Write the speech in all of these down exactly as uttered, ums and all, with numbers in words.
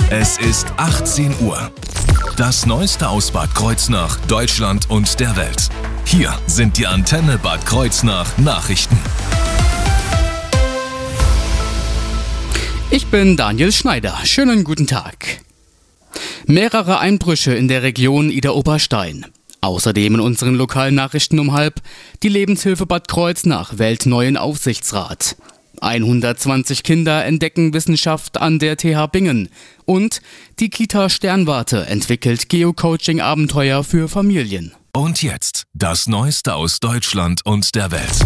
Es ist achtzehn Uhr. Das Neueste aus Bad Kreuznach, Deutschland und der Welt. Hier sind die Antenne Bad Kreuznach Nachrichten. Ich bin Daniel Schneider. Schönen guten Tag. Mehrere Einbrüche in der Region Idar-Oberstein. Außerdem in unseren lokalen Nachrichten um halb: die Lebenshilfe Bad Kreuznach wählt neuen Aufsichtsrat. hundertzwanzig Kinder entdecken Wissenschaft an der T H Bingen. Und die Kita Sternwarte entwickelt Geocaching-Abenteuer für Familien. Und jetzt das Neueste aus Deutschland und der Welt.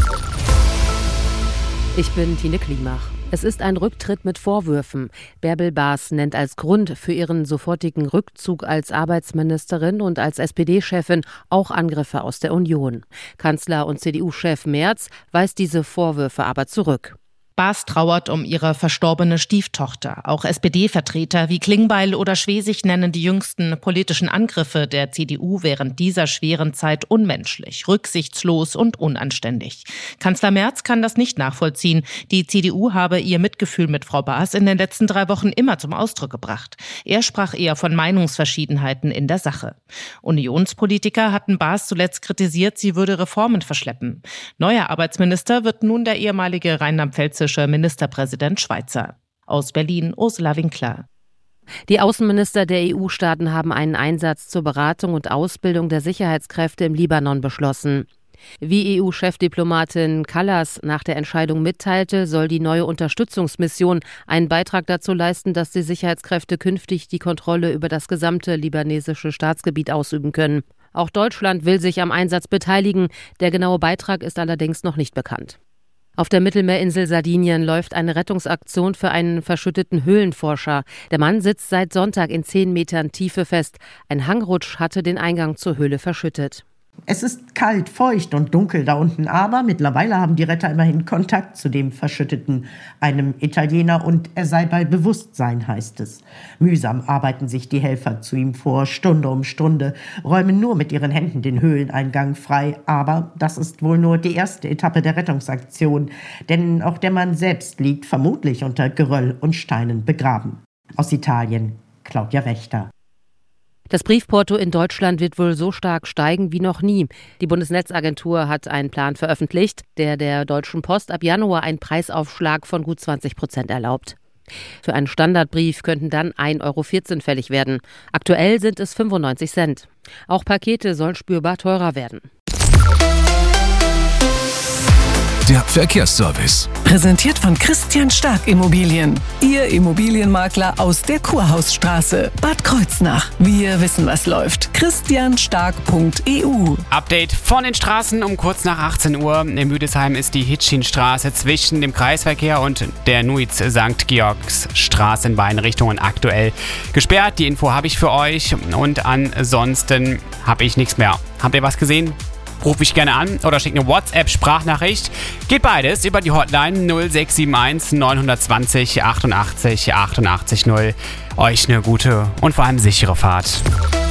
Ich bin Tine Klimach. Es ist ein Rücktritt mit Vorwürfen. Bärbel Baas nennt als Grund für ihren sofortigen Rückzug als Arbeitsministerin und als S P D-Chefin auch Angriffe aus der Union. Kanzler und C D U-Chef Merz weist diese Vorwürfe aber zurück. Baas trauert um ihre verstorbene Stieftochter. Auch S P D-Vertreter wie Klingbeil oder Schwesig nennen die jüngsten politischen Angriffe der C D U während dieser schweren Zeit unmenschlich, rücksichtslos und unanständig. Kanzler Merz kann das nicht nachvollziehen. Die C D U habe ihr Mitgefühl mit Frau Baas in den letzten drei Wochen immer zum Ausdruck gebracht. Er sprach eher von Meinungsverschiedenheiten in der Sache. Unionspolitiker hatten Baas zuletzt kritisiert, sie würde Reformen verschleppen. Neuer Arbeitsminister wird nun der ehemalige rheinland-pfälzische Ministerpräsident Schweizer. Aus Berlin Ursula Winkler. Die Außenminister der E U-Staaten haben einen Einsatz zur Beratung und Ausbildung der Sicherheitskräfte im Libanon beschlossen. Wie E U-Chefdiplomatin Kallas nach der Entscheidung mitteilte, soll die neue Unterstützungsmission einen Beitrag dazu leisten, dass die Sicherheitskräfte künftig die Kontrolle über das gesamte libanesische Staatsgebiet ausüben können. Auch Deutschland will sich am Einsatz beteiligen. Der genaue Beitrag ist allerdings noch nicht bekannt. Auf der Mittelmeerinsel Sardinien läuft eine Rettungsaktion für einen verschütteten Höhlenforscher. Der Mann sitzt seit Sonntag in zehn Metern Tiefe fest. Ein Hangrutsch hatte den Eingang zur Höhle verschüttet. Es ist kalt, feucht und dunkel da unten, aber mittlerweile haben die Retter immerhin Kontakt zu dem Verschütteten, einem Italiener, und er sei bei Bewusstsein, heißt es. Mühsam arbeiten sich die Helfer zu ihm vor, Stunde um Stunde, räumen nur mit ihren Händen den Höhleneingang frei, aber das ist wohl nur die erste Etappe der Rettungsaktion, denn auch der Mann selbst liegt vermutlich unter Geröll und Steinen begraben. Aus Italien, Claudia Wächter. Das Briefporto in Deutschland wird wohl so stark steigen wie noch nie. Die Bundesnetzagentur hat einen Plan veröffentlicht, der der Deutschen Post ab Januar einen Preisaufschlag von gut zwanzig Prozent erlaubt. Für einen Standardbrief könnten dann ein Euro vierzehn fällig werden. Aktuell sind es fünfundneunzig Cent. Auch Pakete sollen spürbar teurer werden. Der Verkehrsservice. Präsentiert von Christian Stark Immobilien. Ihr Immobilienmakler aus der Kurhausstraße, Bad Kreuznach. Wir wissen, was läuft. christian stark punkt e u. Update von den Straßen um kurz nach achtzehn Uhr. In Müdesheim ist die Hitschinstraße zwischen dem Kreisverkehr und der Nuitz-Sankt Georgs-Straße in beiden Richtungen aktuell gesperrt. Die Info habe ich für euch und ansonsten habe ich nichts mehr. Habt ihr was gesehen? Rufe ich gerne an oder schicke eine WhatsApp-Sprachnachricht. Geht beides über die Hotline null sechs sieben eins neun zwei null achtundachtzig achtundachtzig null. Euch eine gute und vor allem sichere Fahrt.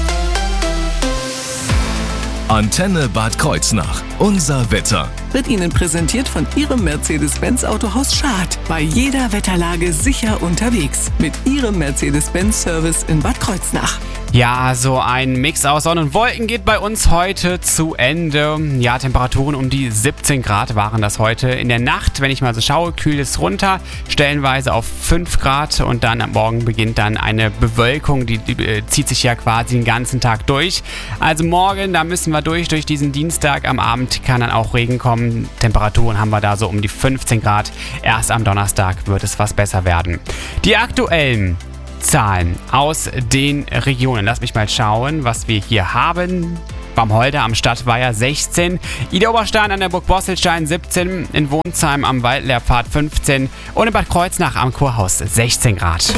Antenne Bad Kreuznach. Unser Wetter. Wird Ihnen präsentiert von Ihrem Mercedes-Benz Autohaus Schad. Bei jeder Wetterlage sicher unterwegs. Mit Ihrem Mercedes-Benz-Service in Bad Kreuznach. Ja, so ein Mix aus Sonne und Wolken geht bei uns heute zu Ende. Ja, Temperaturen um die siebzehn Grad waren das heute. In der Nacht, wenn ich mal so schaue, kühlt es runter, stellenweise auf fünf Grad und dann am Morgen beginnt dann eine Bewölkung, die, die äh, zieht sich ja quasi den ganzen Tag durch. Also morgen, da müssen wir durch, durch diesen Dienstag. Am Abend kann dann auch Regen kommen. Temperaturen haben wir da so um die fünfzehn Grad. Erst am Donnerstag wird es was besser werden. Die aktuellen Zahlen aus den Regionen. Lass mich mal schauen, was wir hier haben. Bamholder am Stadtweiher sechzehn, Idar-Oberstein an der Burg Bosselstein siebzehn, in Wonsheim am Waldlehrpfad fünfzehn und in Bad Kreuznach am Kurhaus sechzehn Grad.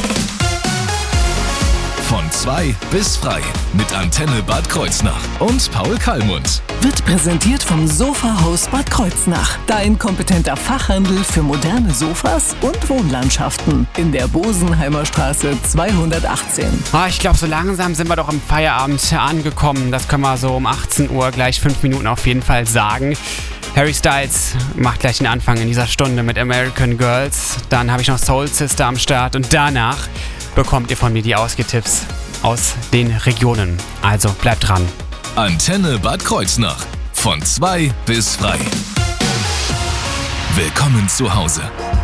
Von zwei bis frei mit Antenne Bad Kreuznach und Paul Kallmund. Wird präsentiert vom Sofahaus Bad Kreuznach. Dein kompetenter Fachhandel für moderne Sofas und Wohnlandschaften. In der Bosenheimer Straße zweihundertachtzehn. Ah, ich glaube, so langsam sind wir doch im Feierabend angekommen. Das können wir so um achtzehn Uhr, gleich fünf Minuten auf jeden Fall sagen. Harry Styles macht gleich den Anfang in dieser Stunde mit American Girls. Dann habe ich noch Soul Sister am Start und danach bekommt ihr von mir die Ausgetipps aus den Regionen. Also bleibt dran. Antenne Bad Kreuznach. Von zwei bis frei. Willkommen zu Hause.